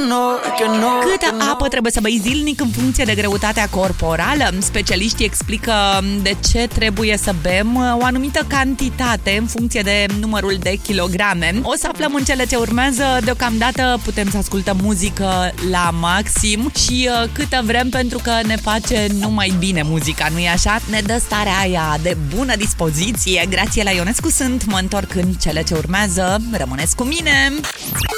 Câtă apă trebuie să bei zilnic în funcție de greutatea corporală? Specialiștii explică de ce trebuie să bem o anumită cantitate în funcție de numărul de kilograme. O să aflăm în cele ce urmează. Deocamdată putem să ascultăm muzică la maxim și câtă vrem, pentru că ne face numai bine muzica, nu-i așa? Ne dă starea aia de bună dispoziție. Grațiela Ionescu sunt, mă întorc în cele ce urmează. Rămâneți cu mine!